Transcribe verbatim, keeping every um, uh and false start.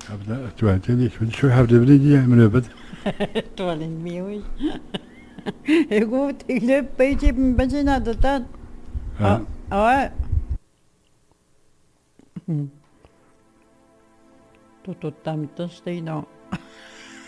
Tu vois, ich bin schon auf der Bridge, I'm a bit. Tuolin miui. Gut, ich lebe bei dem Benziner da da. Ah, ah. Tutto tanto steino.